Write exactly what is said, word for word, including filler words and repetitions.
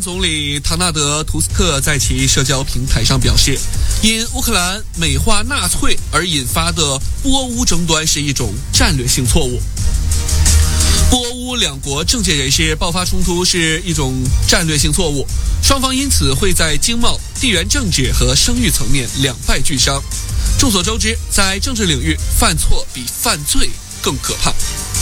总理唐纳德·图斯克在其社交平台上表示，因乌克兰美化纳粹而引发的波乌争端是一种战略性错误。波乌两国政界人士爆发冲突是一种战略性错误，双方因此会在经贸、地缘政治和声誉层面两败俱伤。众所周知，在政治领域，犯错比犯罪更可怕。